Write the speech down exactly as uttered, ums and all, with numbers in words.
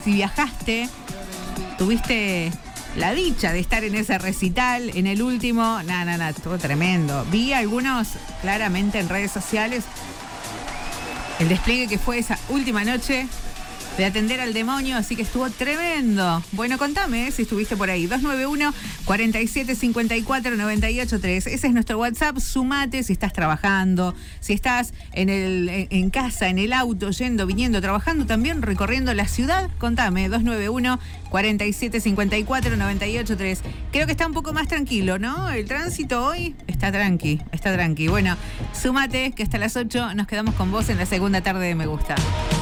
Si viajaste, tuviste la dicha de estar en ese recital, en el último, nada, nada, estuvo tremendo. Vi algunos claramente en redes sociales, el despliegue que fue esa última noche de atender al demonio, así que estuvo tremendo. Bueno, contame eh, si estuviste por ahí. dos nueve uno, cuatro siete cinco cuatro, nueve ocho tres. Ese es nuestro WhatsApp. Sumate si estás trabajando, si estás en, el, en, en casa, en el auto, yendo, viniendo, trabajando, también recorriendo la ciudad. Contame, dos nueve uno, cuatro siete cinco cuatro, nueve ocho tres. Creo que está un poco más tranquilo, ¿no? El tránsito hoy está tranqui, está tranqui. Bueno, sumate que hasta las ocho nos quedamos con vos en la segunda tarde de Me Gusta.